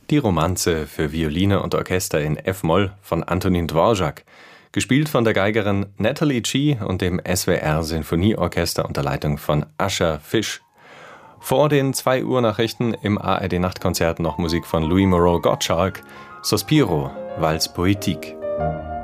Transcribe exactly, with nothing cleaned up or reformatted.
Die Romanze für Violine und Orchester in F-Moll von Antonin Dvorak, gespielt von der Geigerin Natalie Chee und dem S W R-Sinfonieorchester unter Leitung von Ascher Fisch. Vor den zwei Uhr Nachrichten im A R D-Nachtkonzert noch Musik von Louis Moreau Gottschalk, Sospiro, Valse Poétique.